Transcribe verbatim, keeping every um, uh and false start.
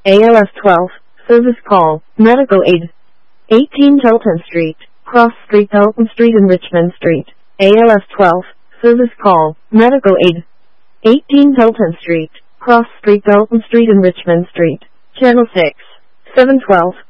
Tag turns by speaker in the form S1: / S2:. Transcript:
S1: A L S twelve, service call, medical aid. eighteen Telton Street, Cross Street, Telton Street and Richmond Street. A L S twelve, service call, medical aid. eighteen Telton Street, Cross Street, Telton Street and Richmond Street. Channel six, seven twelve.